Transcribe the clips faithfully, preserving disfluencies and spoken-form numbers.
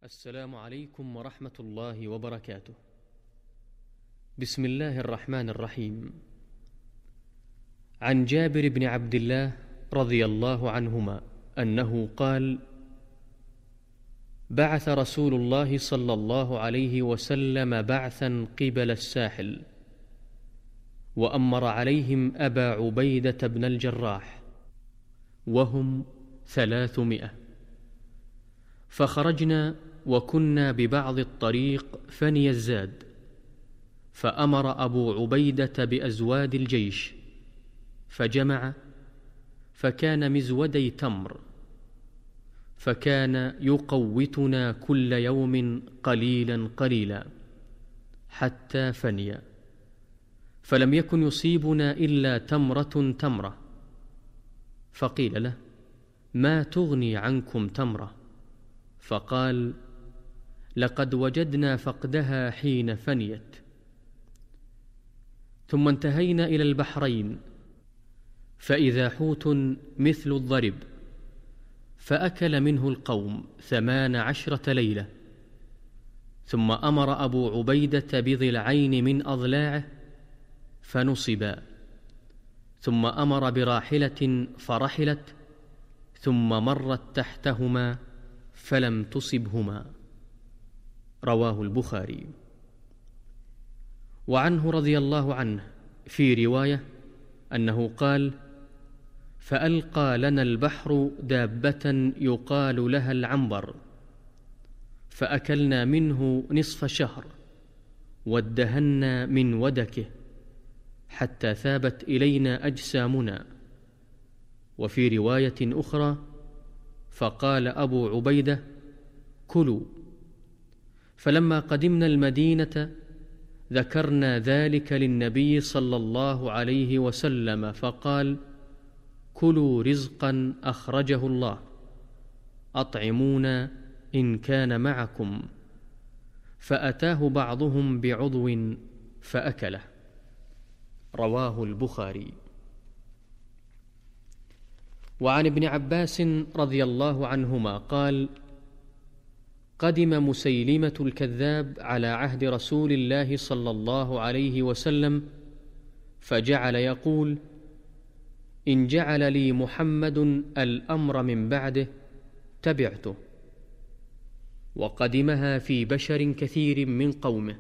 السلام عليكم ورحمة الله وبركاته. بسم الله الرحمن الرحيم. عن جابر بن عبد الله رضي الله عنهما أنه قال: بعث رسول الله صلى الله عليه وسلم بعثا قبل الساحل، وأمر عليهم أبا عبيدة بن الجراح، وهم ثلاثمائة. فخرجنا وكنا ببعض الطريق فني الزاد، فأمر أبو عبيدة بأزواد الجيش فجمع، فكان مزودي تمر، فكان يقوتنا كل يوم قليلا قليلا حتى فني، فلم يكن يصيبنا إلا تمرة تمرة. فقيل له: ما تغني عنكم تمرة؟ فقال: لقد وجدنا فقدها حين فنيت. ثم انتهينا إلى البحرين، فإذا حوت مثل الضرب، فأكل منه القوم ثمان عشرة ليلة. ثم أمر أبو عبيدة بضلعين من أضلاعه فنصبا، ثم أمر براحلة فرحلت، ثم مرت تحتهما فلم تصبهما. رواه البخاري. وعنه رضي الله عنه في رواية أنه قال: فألقى لنا البحر دابة يقال لها العنبر، فأكلنا منه نصف شهر، وادهنا من ودكه حتى ثابت إلينا أجسامنا. وفي رواية أخرى: فقال أبو عبيدة: كلوا. فلما قدمنا المدينة ذكرنا ذلك للنبي صلى الله عليه وسلم، فقال: كلوا رزقا أخرجه الله، أطعمونا إن كان معكم. فأتاه بعضهم بعضو فأكله. رواه البخاري. وعن ابن عباس رضي الله عنهما قال: قدم مسيلمة الكذاب على عهد رسول الله صلى الله عليه وسلم، فجعل يقول: إن جعل لي محمد الأمر من بعده تبعته. وقدمها في بشر كثير من قومه،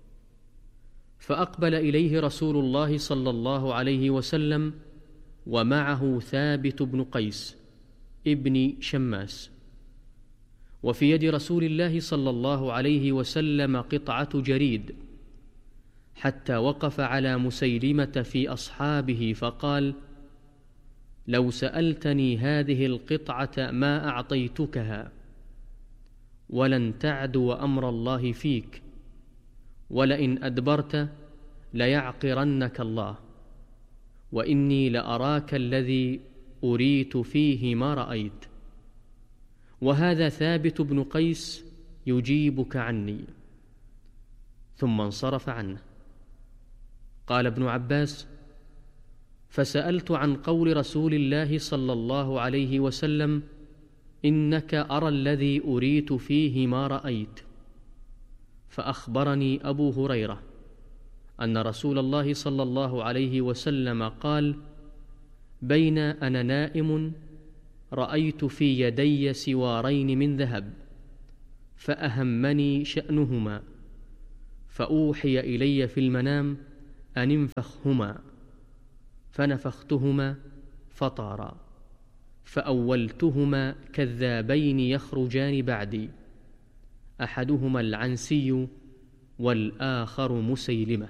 فأقبل إليه رسول الله صلى الله عليه وسلم ومعه ثابت بن قيس ابن شماس، وفي يد رسول الله صلى الله عليه وسلم قطعة جريد، حتى وقف على مسيلمة في أصحابه فقال: لو سألتني هذه القطعة ما أعطيتكها، ولن تعدو أمر الله فيك، ولئن أدبرت ليعقرنك الله، وإني لأراك الذي أريت فيه ما رأيت. وهذا ثابت بن قيس يجيبك عني. ثم انصرف عنه. قال ابن عباس: فسألت عن قول رسول الله صلى الله عليه وسلم: إنك أرى الذي أريت فيه ما رأيت. فأخبرني أبو هريرة أن رسول الله صلى الله عليه وسلم قال: بين أنا نائم رأيت في يدي سوارين من ذهب، فأهمني شأنهما، فأوحي إلي في المنام أن انفخهما، فنفختهما فطارا، فأولتهما كذابين يخرجان بعدي، أحدهما العنسي والآخر مسيلمة.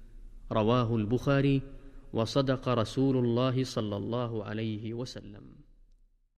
رواه البخاري. وصدق رسول الله صلى الله عليه وسلم.